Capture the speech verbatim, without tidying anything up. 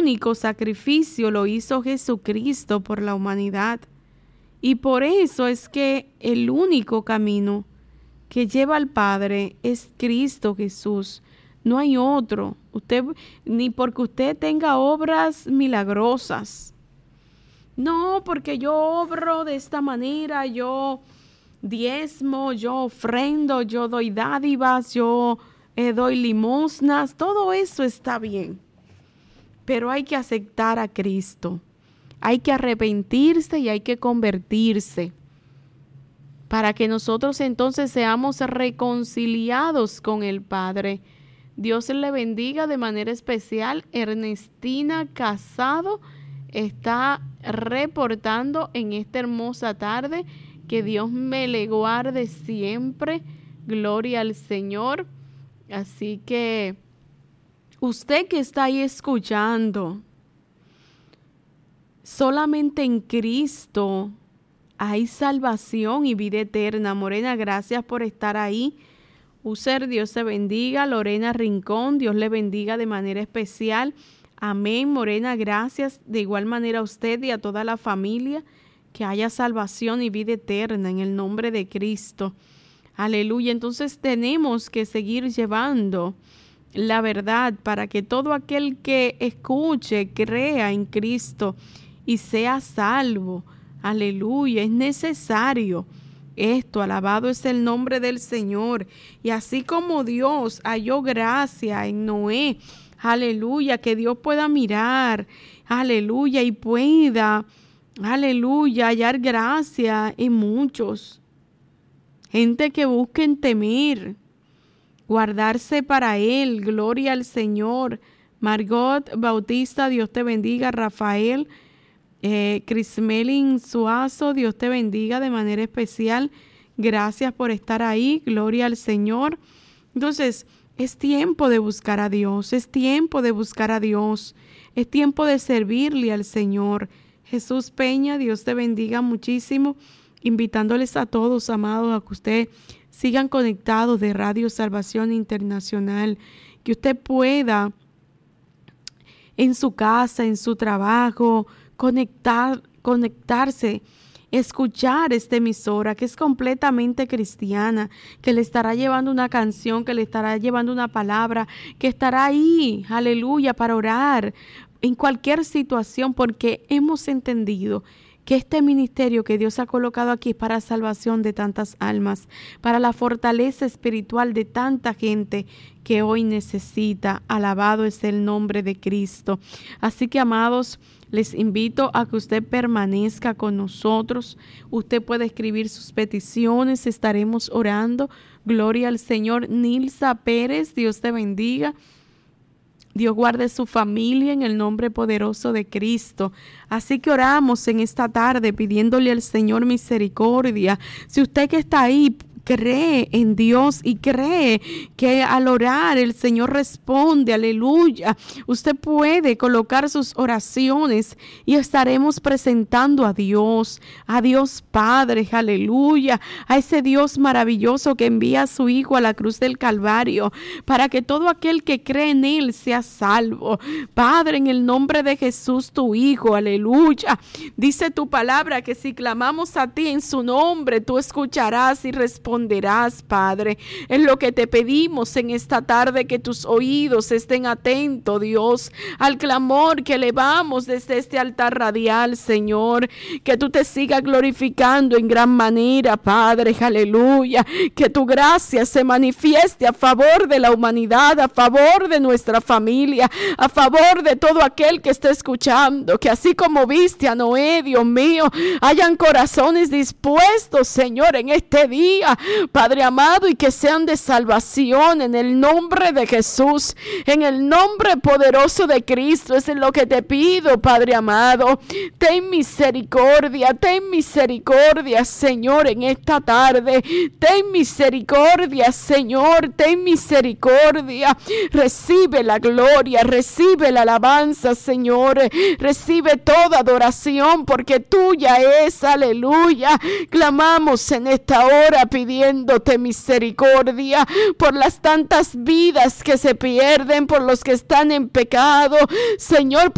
único sacrificio lo hizo Jesucristo por la humanidad. Y por eso es que el único camino que lleva al Padre es Cristo Jesús. No hay otro. Usted, ni porque usted tenga obras milagrosas. No, porque yo obro de esta manera, yo diezmo, yo ofrendo, yo doy dádivas, yo eh, doy limosnas. Todo eso está bien. Pero hay que aceptar a Cristo. Hay que arrepentirse y hay que convertirse para que nosotros entonces seamos reconciliados con el Padre. Dios le bendiga de manera especial. Ernestina Casado está reportando en esta hermosa tarde. Que Dios me le guarde siempre. Gloria al Señor. Así que usted que está ahí escuchando, solamente en Cristo hay salvación y vida eterna. Morena, gracias por estar ahí. User, Dios te bendiga. Lorena Rincón, Dios le bendiga de manera especial. Amén, Morena, gracias. De igual manera a usted y a toda la familia, que haya salvación y vida eterna en el nombre de Cristo. Aleluya. Entonces tenemos que seguir llevando la verdad para que todo aquel que escuche, crea en Cristo y sea salvo. Aleluya. Es necesario esto. Alabado es el nombre del Señor. Y así como Dios halló gracia en Noé, aleluya, que Dios pueda mirar, aleluya, y pueda, aleluya, hallar gracia en muchos. Gente que busquen temer, guardarse para Él. Gloria al Señor. Margot Bautista, Dios te bendiga. Rafael, eh, Crismelin Suazo, Dios te bendiga de manera especial. Gracias por estar ahí. Gloria al Señor. Entonces, es tiempo de buscar a Dios. Es tiempo de buscar a Dios. Es tiempo de servirle al Señor. Jesús Peña, Dios te bendiga muchísimo. Invitándoles a todos, amados, a que usted sigan conectados de Radio Salvación Internacional, que usted pueda en su casa, en su trabajo, conectar, conectarse, escuchar esta emisora que es completamente cristiana, que le estará llevando una canción, que le estará llevando una palabra, que estará ahí, aleluya, para orar en cualquier situación, porque hemos entendido que este ministerio que Dios ha colocado aquí es para salvación de tantas almas, para la fortaleza espiritual de tanta gente que hoy necesita. Alabado es el nombre de Cristo. Así que, amados, les invito a que usted permanezca con nosotros. Usted puede escribir sus peticiones, estaremos orando. Gloria al Señor. Nilsa Pérez, Dios te bendiga. Dios guarde su familia en el nombre poderoso de Cristo. Así que oramos en esta tarde pidiéndole al Señor misericordia. Si usted que está ahí cree en Dios y cree que al orar el Señor responde, aleluya, usted puede colocar sus oraciones y estaremos presentando a Dios, a Dios Padre, aleluya, a ese Dios maravilloso que envía a su Hijo a la cruz del Calvario para que todo aquel que cree en Él sea salvo. Padre, en el nombre de Jesús, tu Hijo, aleluya, dice tu palabra que si clamamos a ti en su nombre, tú escucharás y responderás. Padre, es lo que te pedimos en esta tarde, que tus oídos estén atentos, Dios, al clamor que elevamos desde este altar radial, Señor, que tú te sigas glorificando en gran manera, Padre, aleluya, que tu gracia se manifieste a favor de la humanidad, a favor de nuestra familia, a favor de todo aquel que esté escuchando, que así como viste a Noé, Dios mío, hayan corazones dispuestos, Señor, en este día, Padre amado, y que sean de salvación en el nombre de Jesús, en el nombre poderoso de Cristo. Es lo que te pido, Padre amado. Ten misericordia, ten misericordia, Señor, en esta tarde. Ten misericordia, Señor, ten misericordia. Recibe la gloria, recibe la alabanza, Señor. Recibe toda adoración, porque tuya es, aleluya. Clamamos en esta hora pidiéndote misericordia por las tantas vidas que se pierden, por los que están en pecado, Señor,